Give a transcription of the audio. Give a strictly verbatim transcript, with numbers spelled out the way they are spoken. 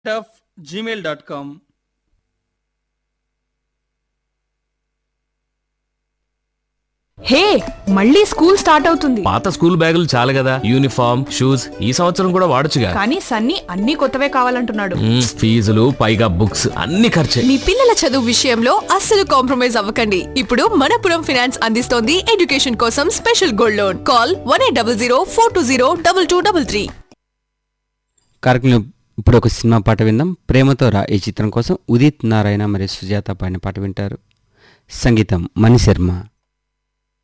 of gmail dot com. హే, మళ్ళీ school start అవుతుంది. పాత స్కూల్ బ్యాగులు చాలు కదా, యూనిఫామ్ షూస్ ఈ సంవత్సరం కూడా వాడొచ్చుగా. కానీ సన్నీ అన్ని కొత్తవే కావాలంటున్నాడు. మ్మ్, ఫీజులు పైగా బుక్స్ అన్ని ఖర్చే. మీ పిల్లల చదువు విషయంలో అస్సలు కాంప్రమైజ్ అవ్వకండి. ఇప్పుడు మనపురం ఫైనాన్స్ అందిస్తోంది ఎడ్యుకేషన్ కోసం special gold loan. Call one eight double zero four two zero double two double three. కార్యక్రమం ఇప్పుడు ఒక సినిమా పాట విందాం. ప్రేమతో రా ఈ చిత్రం కోసం ఉదిత్ నారాయణ మరియు సుజాత పాడిన పాట వింటారు. సంగీతం మణిశర్మ.